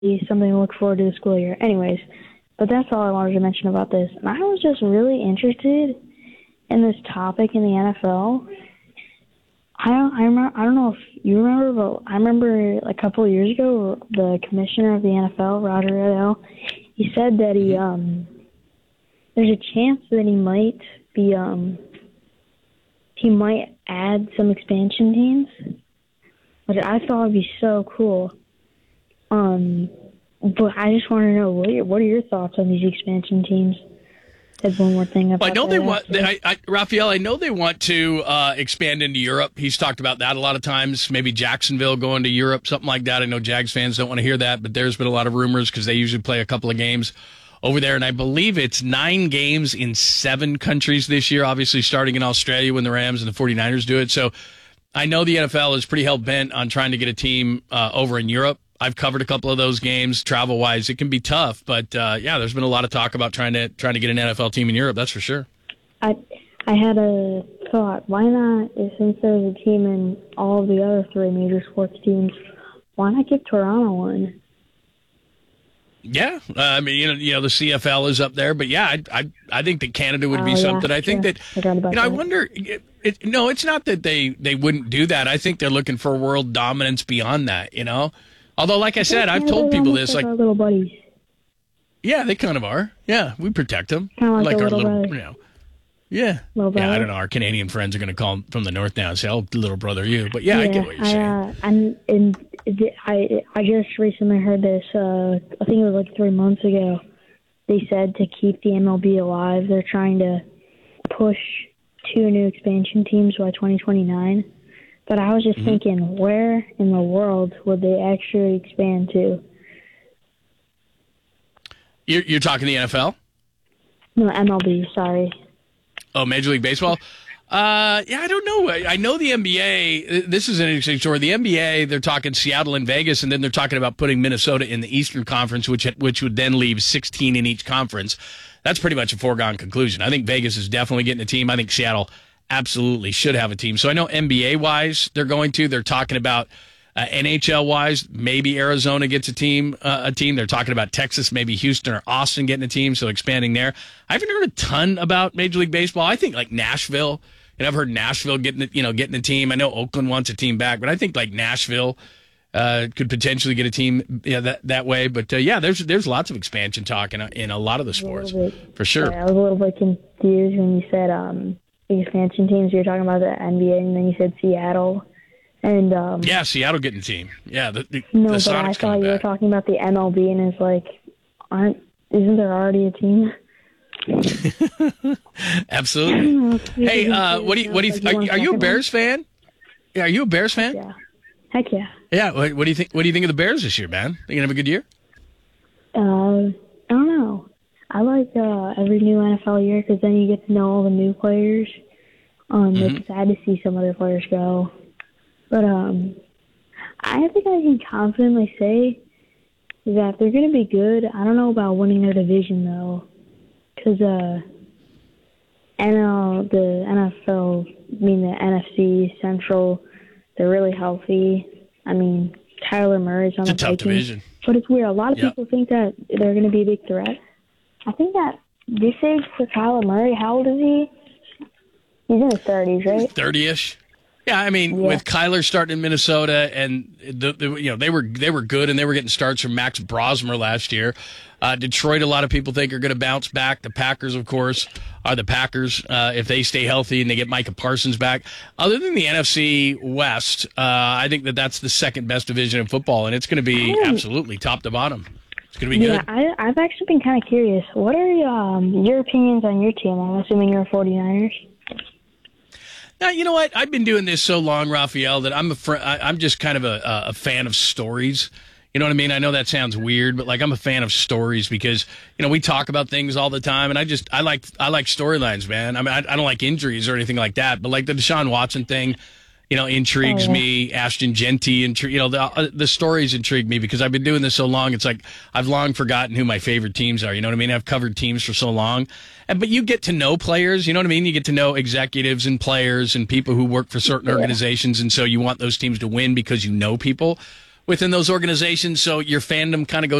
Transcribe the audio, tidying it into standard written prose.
something to look forward to the school year. Anyways, but that's all I wanted to mention about this. And I was just really interested in this topic in the NFL. I don't know if you remember, but I remember a couple of years ago, the commissioner of the NFL, Roger Goodell, he said that there's a chance that he might add some expansion teams, which I thought would be so cool. But I just want to know, what are your thoughts on these expansion teams? There's one more thing. I know they want, Raphael, I know they want to expand into Europe. He's talked about that a lot of times. Maybe Jacksonville going to Europe, something like that. I know Jags fans don't want to hear that, but there's been a lot of rumors because they usually play a couple of games over there. And I believe it's 9 games in 7 countries this year, obviously starting in Australia when the Rams and the 49ers do it. So I know the NFL is pretty hell-bent on trying to get a team over in Europe. I've covered a couple of those games travel-wise. It can be tough, but yeah, there's been a lot of talk about trying to get an NFL team in Europe. That's for sure. I had a thought. Why not, since there's a team in all of the other 3 major sports teams, why not give Toronto one? Yeah, I mean, you know, the CFL is up there, but yeah, I think that Canada would be something. I think that, I wonder. No, it's not that they wouldn't do that. I think they're looking for world dominance beyond that. You know. Although, like I said, I've told people this, like, our little buddies. Yeah, they kind of are. Yeah, we protect them. Kind of like our little brother. You know. Yeah. Yeah, I don't know. Our Canadian friends are going to call them from the north now and say, oh, little brother, you. But yeah, I get what you're saying. I just recently heard this, I think it was like 3 months ago. They said to keep the MLB alive, they're trying to push 2 new expansion teams by 2029. But I was just thinking, where in the world would they actually expand to? You're talking the NFL? No, MLB, sorry. Oh, Major League Baseball? Yeah, I don't know. I know the NBA, this is an interesting story. The NBA, they're talking Seattle and Vegas, and then they're talking about putting Minnesota in the Eastern Conference, which would then leave 16 in each conference. That's pretty much a foregone conclusion. I think Vegas is definitely getting a team. I think Seattle absolutely should have a team. So I know NBA-wise they're talking about NHL-wise, maybe Arizona gets a team. They're talking about Texas, maybe Houston or Austin getting a team, so expanding there. I haven't heard a ton about Major League Baseball. I think like Nashville, and I've heard Nashville getting a team. I know Oakland wants a team back, but I think like Nashville could potentially get a team that way. But there's lots of expansion talk in a lot of the sports, for sure. Sorry, I was a little bit confused when you said expansion teams. You're talking about the NBA, and then you said Seattle. And yeah, Seattle getting a team. Yeah, the but Sonics I thought you were back. talking about the MLB, and it's like, isn't there already a team? Absolutely. Hey, what do you are you a Bears fan? Yeah, are you a Bears fan? Yeah. Heck yeah. Yeah. What do you think? What do you think of the Bears this year, man? They gonna have a good year? I don't know. I like every new NFL year because then you get to know all the new players. It's sad to see some other players go. But I think I can confidently say that they're going to be good. I don't know about winning their division, though, because the NFC Central, they're really healthy. I mean, Kyler Murray's on the Vikings. It's a tough division. But it's weird. A lot of people think that they're going to be a big threat. I think that this age for Kyler Murray, how old is he? He's in his 30s, right? 30-ish. Yeah, I mean, with Kyler starting in Minnesota, and they were good, and they were getting starts from Max Brosmer last year. Detroit, a lot of people think are going to bounce back. The Packers, of course, are the Packers if they stay healthy and they get Micah Parsons back. Other than the NFC West, I think that's the second best division in football, and it's going to be absolutely top to bottom. It's going to be good. Yeah, I've actually been kind of curious. What are your opinions on your team? I'm assuming you're 49ers. Now, you know what? I've been doing this so long, Raphael, that I'm just kind of a fan of stories. You know what I mean? I know that sounds weird, but like I'm a fan of stories because, we talk about things all the time, and I like storylines, man. I mean, I don't like injuries or anything like that, but like the Deshaun Watson thing, intrigues me. Ashton Genty, the stories intrigue me because I've been doing this so long. It's like I've long forgotten who my favorite teams are. You know what I mean? I've covered teams for so long. But you get to know players, you know what I mean? You get to know executives and players and people who work for certain organizations, and so you want those teams to win because you know people. within those organizations, so your fandom kind of goes